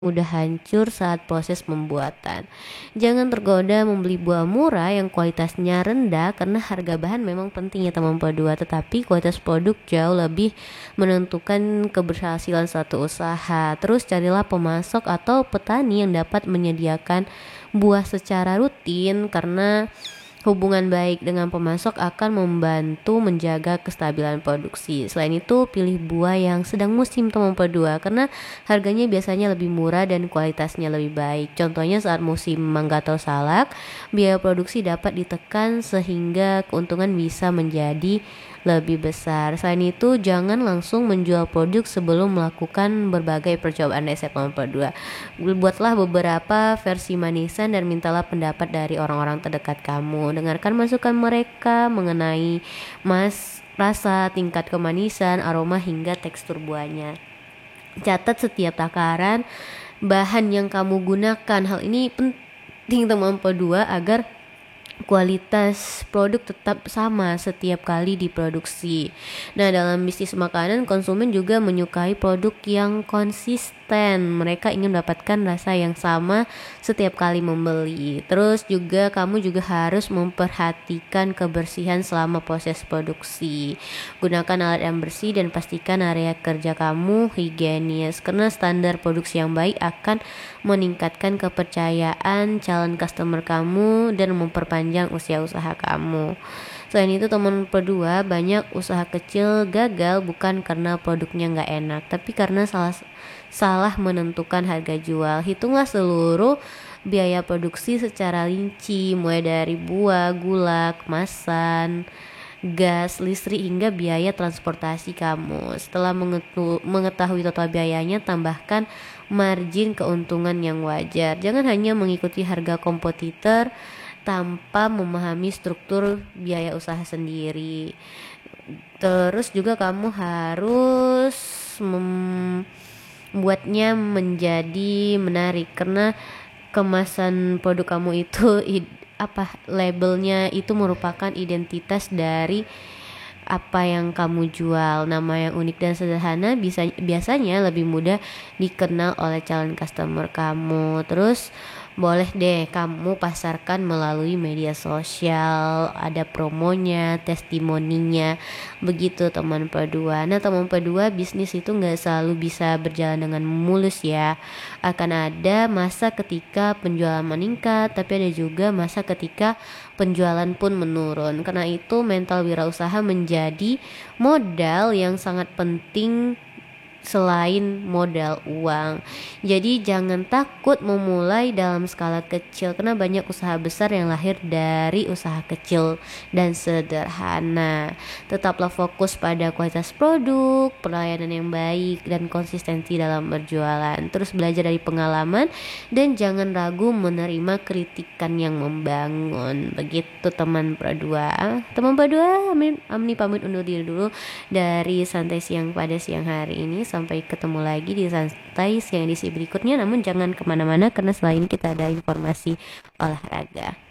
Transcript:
mudah hancur saat proses pembuatan. Jangan tergoda membeli buah murah yang kualitasnya rendah karena harga bahan memang penting ya teman P2, tetapi kualitas produk jauh lebih menentukan keberhasilan suatu usaha. Terus carilah pemasok atau petani yang dapat menyediakan buah secara rutin karena hubungan baik dengan pemasok akan membantu menjaga kestabilan produksi. Selain itu, pilih buah yang sedang musim teman P2 karena harganya biasanya lebih murah dan kualitasnya lebih baik. Contohnya saat musim mangga atau salak, biaya produksi dapat ditekan sehingga keuntungan bisa menjadi lebih besar. Selain itu, jangan langsung menjual produk sebelum melakukan berbagai percobaan riset teman P2. Buatlah beberapa versi manisan dan mintalah pendapat dari orang-orang terdekat kamu. Dengarkan masukan mereka mengenai rasa, tingkat kemanisan, aroma hingga tekstur buahnya. Catat setiap takaran bahan yang kamu gunakan. Hal ini penting teman P2 agar kualitas produk tetap sama setiap kali diproduksi. Nah, dalam bisnis makanan, konsumen juga menyukai produk yang konsisten. Mereka ingin mendapatkan rasa yang sama setiap kali membeli. Terus juga kamu juga harus memperhatikan kebersihan selama proses produksi. Gunakan alat yang bersih dan pastikan area kerja kamu higienis karena standar produksi yang baik akan meningkatkan kepercayaan calon customer kamu dan memperpanjang usia usaha kamu. Selain itu teman P2, banyak usaha kecil gagal bukan karena produknya nggak enak, tapi karena salah menentukan harga jual. Hitunglah seluruh biaya produksi secara rinci, mulai dari buah, gula, kemasan, gas, listrik hingga biaya transportasi kamu. Setelah mengetahui total biayanya, tambahkan margin keuntungan yang wajar. Jangan hanya mengikuti harga kompetitor tanpa memahami struktur biaya usaha sendiri. Terus juga kamu harus membuatnya menjadi menarik karena kemasan produk kamu itu labelnya itu merupakan identitas dari apa yang kamu jual. Nama yang unik dan sederhana biasanya lebih mudah dikenal oleh calon customer kamu. Terus boleh deh kamu pasarkan melalui media sosial, ada promonya, testimoninya, begitu teman P2. Nah teman P2, bisnis itu gak selalu bisa berjalan dengan mulus ya. Akan ada masa ketika penjualan meningkat, tapi ada juga masa ketika penjualan pun menurun. Karena itu mental wirausaha menjadi modal yang sangat penting selain modal uang. Jadi jangan takut memulai dalam skala kecil karena banyak usaha besar yang lahir dari usaha kecil dan sederhana. Tetaplah fokus pada kualitas produk, pelayanan yang baik dan konsistensi dalam berjualan. Terus belajar dari pengalaman dan jangan ragu menerima kritikan yang membangun. Begitu teman P2. Teman P2, Amni pamit undur diri dulu dari santai siang pada siang hari ini. Sampai ketemu lagi di santai siang edisi berikutnya. Namun jangan kemana-mana karena selain kita ada informasi olahraga.